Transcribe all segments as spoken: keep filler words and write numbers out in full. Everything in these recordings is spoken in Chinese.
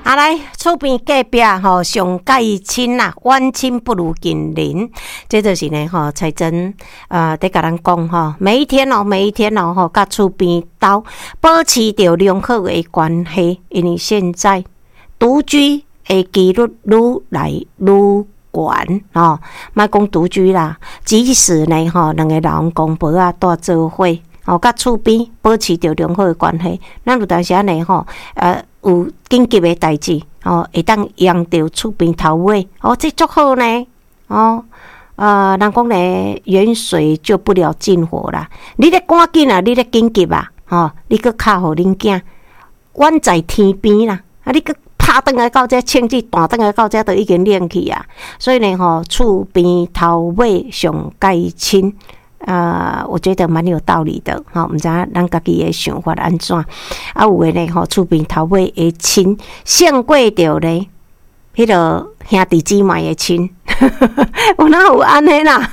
啊来，厝边隔壁吼上介亲啦，远亲不如近邻。这就是呢吼，才真呃，在甲咱讲吼，每一天哦，每一天哦吼，甲厝边斗保持着良好的关系，因为现在独居的几率愈来愈悬吼，莫讲独居啦，即使呢吼，两个老公婆啊住做伙。哦，甲厝边保持着良好的关系，咱有当时呢吼，呃，有紧急的代志，哦，会当用到厝边头尾，哦，这足好呢，哦，呃，人讲呢，远水救不了近火啦，你咧赶紧啊，你咧紧急啊，哦，你搁敲互恁囝，远在天边啦，啊，你搁拍转来到这清气弹转来到这都已经冷去啊，所以呢吼，厝边头尾上介亲。呃，我觉得蛮有道理的，吼、喔，毋知咱家己的想法安怎？啊，有诶呢，吼，厝边头尾的亲，胜过着呢，迄个兄弟姊妹的亲，我哪有安尼啦？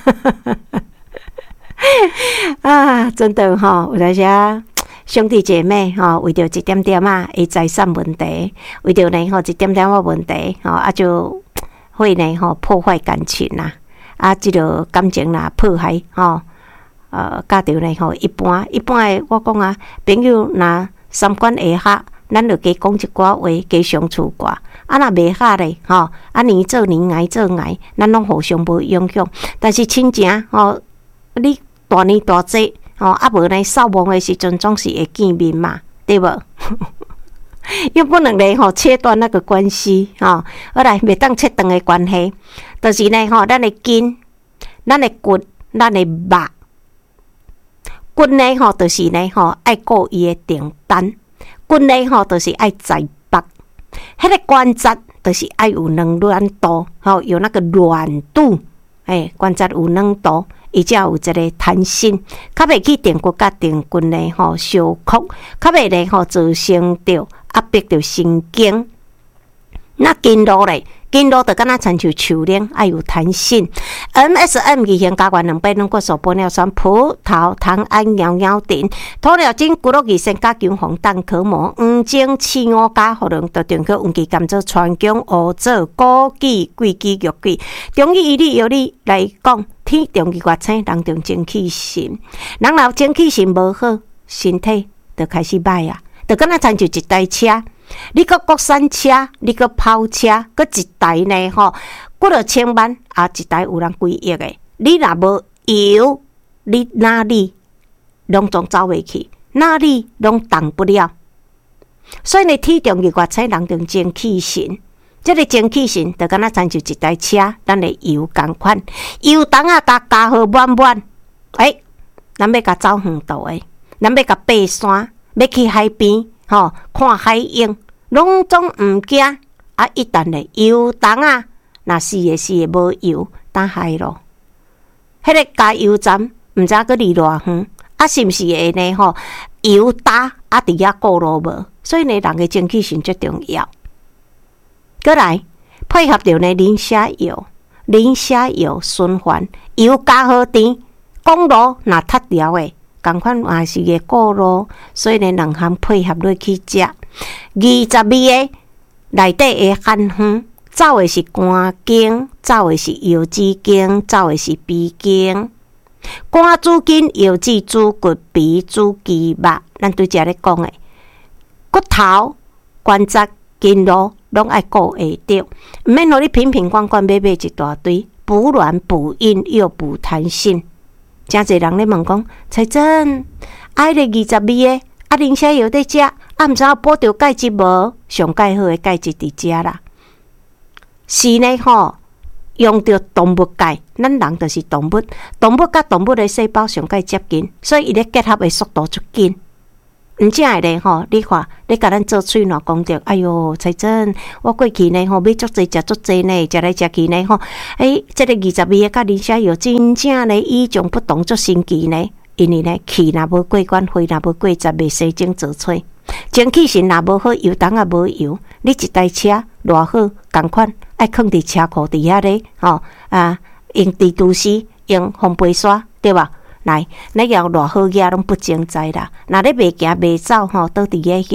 啊，真的吼，有当时兄弟姐妹吼，为着一点点啊，的财产问题，为着呢吼一点点啊问题，吼啊就会呢吼破坏感情啦，啊，即个感情啦破坏吼。呃，家庭呢吼，一般一般诶，我讲啊，朋友若三观会合，咱就加讲一寡话，加相处寡。啊，若袂合咧，吼，啊年做年，挨做挨，咱拢互相无影响。但是亲情吼，你大年大节吼，啊无呢扫墓诶时阵，总是会见面嘛，对无？又不能咧吼切断那个关系吼，好来袂当切断诶关系，就是呢吼，咱诶筋，咱诶骨，咱诶肉。骨呢吼，就是呢吼，爱顾伊诶订单；骨呢吼，就是爱在北。迄个关节就是爱有软软度，吼，有那个软度，诶，关节有软度，伊才有一个弹性，较袂去订骨甲订骨呢吼相曲，较袂呢吼造成着压迫着神经。那筋络咧，筋络就敢若亲像树链，爱有弹性。M S M 二型加元两百两骨素玻尿酸、葡萄糖胺、尿尿锭、鸵鸟精、骨碌二酸加强红蛋壳膜、黄精、刺五加互人，着定去运气甘蔗、川芎、乌棗、枸杞、桂枝、玉桂。中医医理药理来讲，天中医越青，人中精气神。人若精气神无好，身体就开始歹啊，就敢若亲像一台车。你个国产车，你个跑车，个一台呢吼，几落千万啊，一台有人几亿诶。你若无油，你哪里拢总走袂去，哪里拢动不了。所以呢，体重越越轻，人中精气神。这个精气神就敢若亲像一台车，咱的油共款，油桶啊，甲加好满满。诶，咱要甲走远途诶，咱要甲爬山，要去海边。吼、哦，看海鹰，拢总毋惊啊！一旦咧油桶啊，若死诶死诶无油，打海咯。迄、那个加油站毋知个离偌远，啊，是毋是会呢？吼，油打啊，伫遐过路无？所以呢，人诶精气神最重要。过来配合着呢，磷虾油，磷虾油循环，油加好甜，公路若塌条诶。共款也是个过路，所以呢，两项配合落去食。二十味个内底的含方，走的是肝经，走的是腰子经，走的是鼻经。肝主筋，腰子主骨，鼻主肌肉。咱对遮咧讲的，骨头、关节、筋络拢爱顾会着，毋免互你瓶瓶罐罐买买一大堆，补软补阴又补弹性。真侪人咧问讲，彩珍，爱咧二十味诶，啊，磷虾油在食，啊，毋知影补着钙质无？上介好诶钙质伫遮啦。是呢吼，用着动物钙，咱人就是动物，动物甲动物诶细胞上介接近，所以伊咧结合诶速度足紧。毋正会咧吼，你看，你甲咱做喙暖讲着，哎哟，彩珍，我过去呢吼，买足济食足济呢，食来食去呢吼，诶、欸，即、這个二十味甲磷虾油真正呢与众不同，足神奇呢。因为呢，气若无过关，肺若无过十，袂生精做吹。精气神若无好，油桶也无油，你一台车偌好，共款爱放伫车库底下咧，吼啊，用地都市用烘焙刷，对吧？来，咱要偌好嘢拢不精在啦。若你袂行袂走吼，倒伫个遐，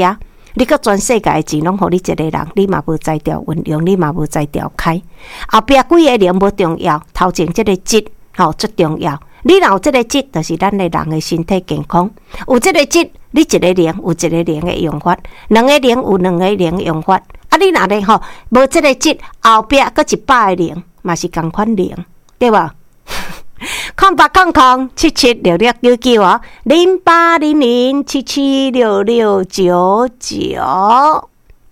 你搁全世界的钱拢互你一个人，你嘛无才调运用，你嘛无才调开。后壁几个零无重要，头前即个质吼最重要。你若有即个质，就是咱的人的身体健康。有即个质，你一个零有一个零的用法，两个零有两个零的用法。啊，你若咧吼无即个质，后壁搁一百个零，嘛是共款零，对无？空八空空七七六六九九哦，零八零零七七六六九九。